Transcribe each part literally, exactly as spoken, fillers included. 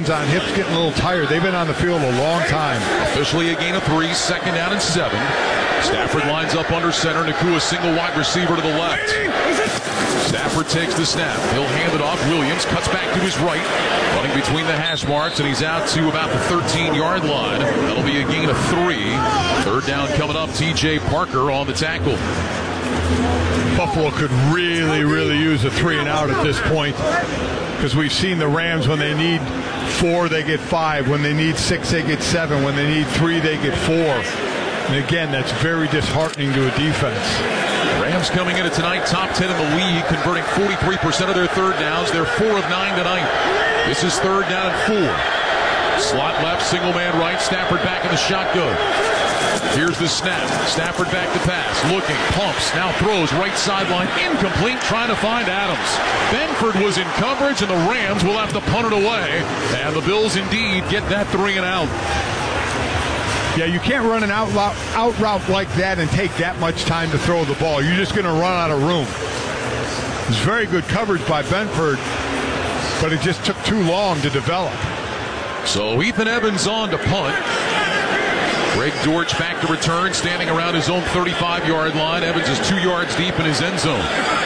hands on hips getting a little tired. They've been on the field a long time. Officially a gain of three, second down and seven. Stafford lines up under center. Nacua single wide receiver to the left. Stafford takes the snap. He'll hand it off. Williams cuts back to his right. Running between the hash marks, and he's out to about the thirteen-yard line. That'll be a gain of three. Third down coming up. T J Parker on the tackle. Buffalo could really, really use a three and out at this point, because we've seen the Rams, when they need four, they get five. When they need six, they get seven. When they need three, they get four. And again, that's very disheartening to a defense. Rams coming into tonight, top ten in the league, converting forty-three percent of their third downs. They're four of nine tonight. This is third down and four. Slot left, single man right. Stafford back in the shotgun. Here's the snap. Stafford back to pass. Looking, pumps, now throws right sideline. Incomplete, trying to find Adams. Benford was in coverage, and the Rams will have to punt it away. And the Bills indeed get that three and out. Yeah, you can't run an out, out route like that and take that much time to throw the ball. You're just going to run out of room. It's very good coverage by Benford, but it just took too long to develop. So Ethan Evans on to punt. Greg Dortch back to return, standing around his own thirty-five-yard line. Evans is two yards deep in his end zone.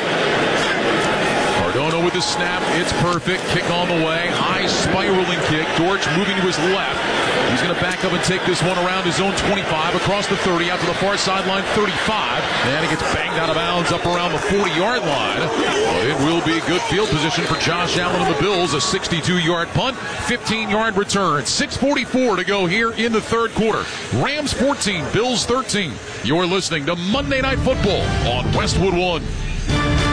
Cardona with the snap. It's perfect. Kick on the way. High spiraling kick. Dortch moving to his left. He's going to back up and take this one around his own twenty-five, across the thirty, out to the far sideline, thirty-five. And he gets banged out of bounds up around the forty-yard line. But it will be good field position for Josh Allen and the Bills. A sixty-two-yard punt, fifteen-yard return. six forty-four to go here in the third quarter. Rams fourteen, Bills thirteen. You're listening to Monday Night Football on Westwood One.